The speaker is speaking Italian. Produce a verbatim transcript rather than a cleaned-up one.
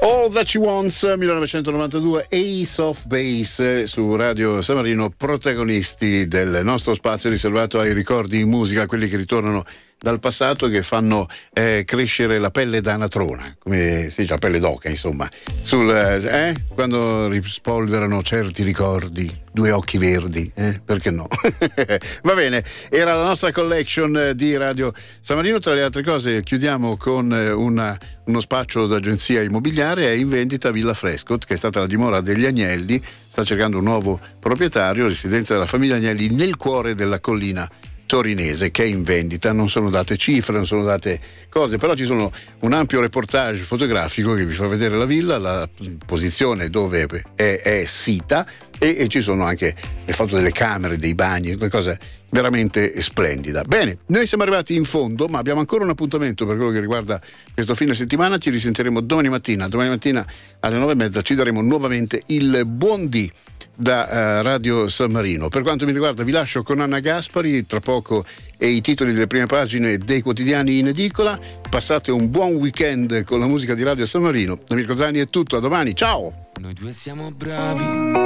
All That She Wants, millenovecentonovantadue, Ace of Base su Radio San Marino, protagonisti del nostro spazio riservato ai ricordi in musica, quelli che ritornano dal passato, che fanno eh, crescere la pelle d'anatrona, come si dice, la pelle d'oca, insomma, sul, eh, quando rispolverano certi ricordi, due occhi verdi, eh, perché no? Va bene, era la nostra collection di Radio San Marino. Tra le altre cose chiudiamo con una, uno spaccio d'agenzia immobiliare. È in vendita Villa Frescot, che è stata la dimora degli Agnelli, sta cercando un nuovo proprietario, residenza della famiglia Agnelli nel cuore della collina torinese, che è in vendita. Non sono date cifre, non sono date cose, però ci sono un ampio reportage fotografico che vi fa vedere la villa, la posizione dove è, è sita, e, e ci sono anche le foto delle camere, dei bagni, una cosa veramente splendida. Bene, noi siamo arrivati in fondo, ma abbiamo ancora un appuntamento per quello che riguarda questo fine settimana. Ci risentiremo domani mattina. Domani mattina alle nove e mezza ci daremo nuovamente il buon dì da uh, Radio San Marino. Per quanto mi riguarda vi lascio con Anna Gaspari, tra poco e i titoli delle prime pagine dei quotidiani in edicola. Passate un buon weekend con la musica di Radio San Marino. Da Mirko Zani è tutto, a domani, ciao! Noi due siamo bravi